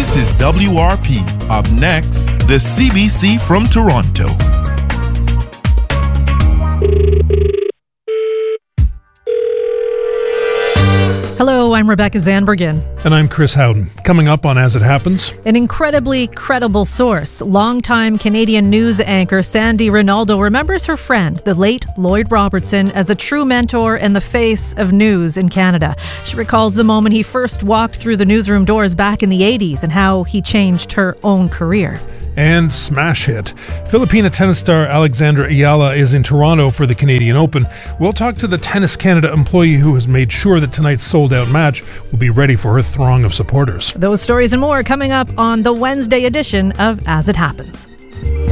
This is WRP. Up next, the CBC from Toronto. Hello, I'm Rebecca Zandbergen. And I'm Chris Howden. Coming up on As It Happens. An incredibly credible source. Longtime Canadian news anchor Sandy Rinaldo remembers her friend, the late Lloyd Robertson, as a true mentor and the face of news in Canada. She recalls the moment he first walked through the newsroom doors back in the 80s and how he changed her own career. And smash hit. Filipina tennis star Alexandra Ayala is in Toronto for the Canadian Open. We'll talk to the Tennis Canada employee who has made sure that tonight's sold-out match will be ready for her throng of supporters. Those stories and more coming up on the Wednesday edition of As It Happens.